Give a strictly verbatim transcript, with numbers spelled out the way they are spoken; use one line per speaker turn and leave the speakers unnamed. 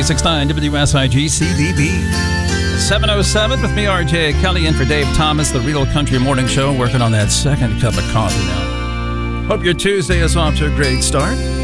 ninety-six point nine W S I G C D B. seven oh seven with me, R J Kelly, in for Dave Thomas, the Real Country Morning Show, working on that second cup of coffee now. Hope your Tuesday is off to a great start.